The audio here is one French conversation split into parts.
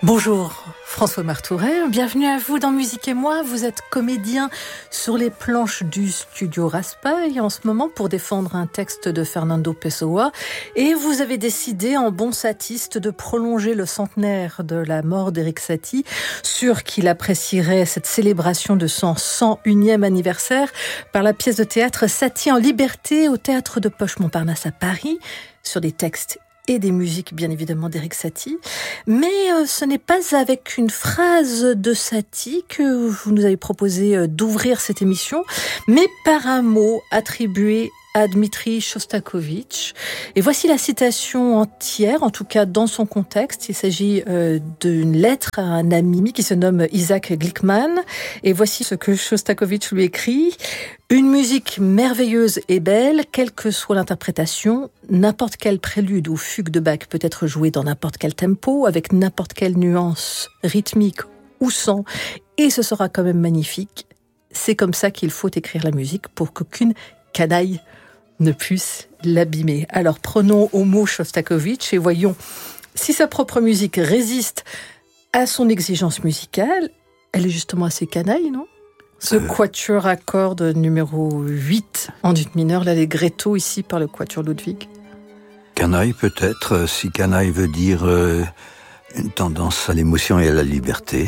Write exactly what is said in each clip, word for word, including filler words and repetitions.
Bonjour François Martouret, bienvenue à vous dans Musique et moi. Vous êtes comédien sur les planches du studio Raspail en ce moment pour défendre un texte de Fernando Pessoa et vous avez décidé en bon satiste de prolonger le centenaire de la mort d'Erik Satie, sûr qu'il apprécierait cette célébration de son cent unième anniversaire par la pièce de théâtre Satie en liberté au théâtre de Poche-Montparnasse à Paris sur des textes et des musiques, bien évidemment, d'Erik Satie. Mais euh, ce n'est pas avec une phrase de Satie que vous nous avez proposé euh, d'ouvrir cette émission, mais par un mot attribué à Dmitri Shostakovich. Et voici la citation entière, en tout cas dans son contexte. Il s'agit euh, d'une lettre à un ami qui se nomme Isaac Glickman. Et voici ce que Shostakovich lui écrit. Une musique merveilleuse et belle, quelle que soit l'interprétation, n'importe quel prélude ou fugue de Bach peut être joué dans n'importe quel tempo, avec n'importe quelle nuance rythmique ou sans, et ce sera quand même magnifique. C'est comme ça qu'il faut écrire la musique pour qu'aucune canaille ne puisse l'abîmer. Alors prenons au mot Shostakovich et voyons si sa propre musique résiste à son exigence musicale. Elle est justement assez canaille, non ? Ce euh... quatuor à cordes numéro huit en ut mineur, l'allegretto ici par le quatuor Ludwig. Canaille peut-être, si canaille veut dire euh, une tendance à l'émotion et à la liberté.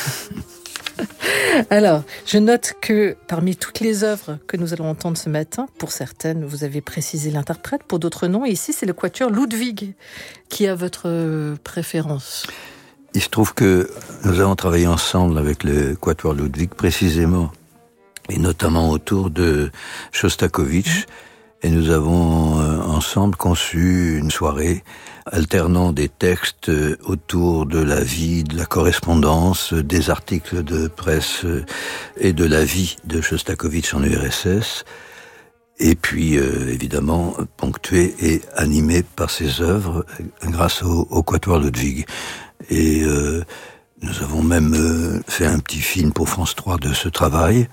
Alors, je note que parmi toutes les œuvres que nous allons entendre ce matin, pour certaines, vous avez précisé l'interprète, pour d'autres non. Et ici, c'est le quatuor Ludwig qui a votre préférence. Il se trouve que nous avons travaillé ensemble avec le quatuor Ludwig précisément, et notamment autour de Shostakovich. Mmh. Et nous avons euh, ensemble conçu une soirée alternant des textes autour de la vie, de la correspondance, des articles de presse et de la vie de Shostakovich en U R S S, et puis euh, évidemment ponctué et animé par ses œuvres grâce au, au quatuor Ludwig. Et euh, nous avons même euh, fait un petit film pour France trois de ce travail.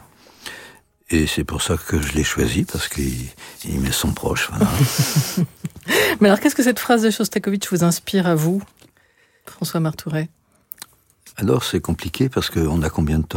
Et c'est pour ça que je l'ai choisi, parce qu'il il met son proche. Voilà. Mais alors, qu'est-ce que cette phrase de Shostakovich vous inspire à vous, François Martouret ? Alors, c'est compliqué, parce qu'on a combien de temps ?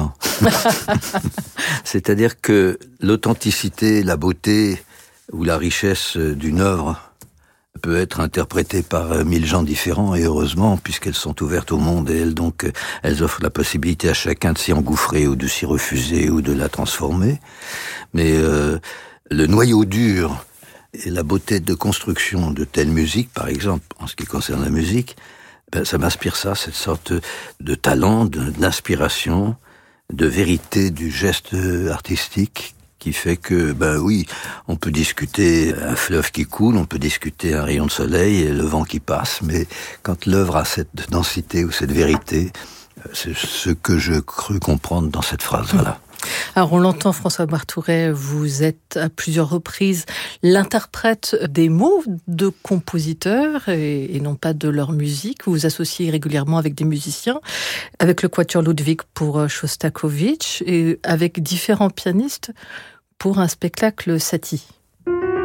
C'est-à-dire que l'authenticité, la beauté ou la richesse d'une œuvre peut être interprétée par mille gens différents, et heureusement, puisqu'elles sont ouvertes au monde, et elles, donc, elles offrent la possibilité à chacun de s'y engouffrer, ou de s'y refuser, ou de la transformer. Mais euh, le noyau dur et la beauté de construction de telle musique, par exemple, en ce qui concerne la musique, ben, ça m'inspire ça, cette sorte de talent, de, d'inspiration, de vérité du geste artistique, qui fait que, ben oui, on peut discuter un fleuve qui coule, on peut discuter un rayon de soleil et le vent qui passe, mais quand l'œuvre a cette densité ou cette vérité, c'est ce que je crus comprendre dans cette phrase, voilà. Alors on l'entend, François Martouret, vous êtes à plusieurs reprises l'interprète des mots de compositeurs et, et non pas de leur musique. Vous vous associez régulièrement avec des musiciens, avec le quatuor Ludwig pour Shostakovich et avec différents pianistes pour un spectacle Satie.